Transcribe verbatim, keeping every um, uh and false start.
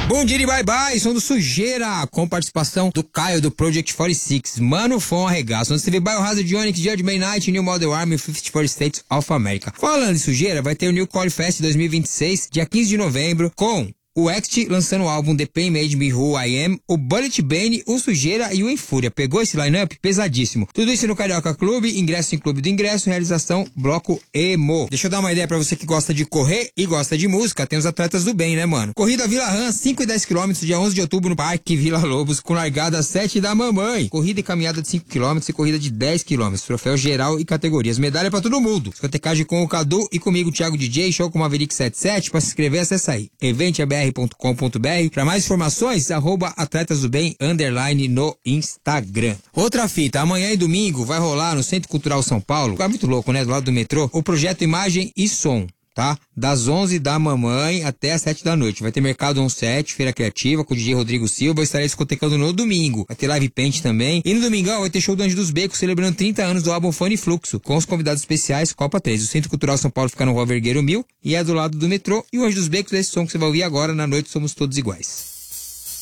Bom dia e bye bye, som do Sujeira, com participação do Caio do Project quarenta e seis, Mano Fon Arregaço, onde você vê Biohazard, Onyx, Judgment Night, New Model Army, cinquenta e quatro States of America. Falando de Sujeira, vai ter o New Core Fest dois mil e vinte e seis, dia quinze de novembro, com o Ext lançando o álbum The Pain Made Me Who I Am, o Bullet Bane, o Sujeira e o Infúria. Pegou esse line-up? Pesadíssimo. Tudo isso no Carioca Clube, ingresso em Clube do Ingresso, realização Bloco Emo. Deixa eu dar uma ideia pra você que gosta de correr e gosta de música, tem os atletas do bem, né, mano? Corrida Vila Rã, cinco e dez quilômetros, dia onze de outubro no Parque Vila Lobos, com largada às sete da mamãe. Corrida e caminhada de cinco quilômetros e corrida de dez quilômetros, troféu geral e categorias. Medalha pra todo mundo. Discotecagem com o Cadu e comigo, Thiago D J, show com Maverick setenta e sete. Pra se inscrever, acessa aí, event a b r ponto com ponto b r. Para mais informações, arroba Atletas do Bem, underline no Instagram. Outra fita, amanhã e domingo vai rolar no Centro Cultural São Paulo, é muito louco, né, do lado do metrô, o projeto Imagem e Som, tá? Das onze da mamãe até as sete da noite. Vai ter Mercado on sete, Feira Criativa, com o D J Rodrigo Silva. Eu estarei discotecando no domingo. Vai ter Live Paint também. E no domingão vai ter show do Anjo dos Becos, celebrando trinta anos do álbum Fone Fluxo, com os convidados especiais Copa três. O Centro Cultural São Paulo fica no Rua Vergueiro Mil e é do lado do metrô. E o Anjo dos Becos é esse som que você vai ouvir agora na noite Somos Todos Iguais.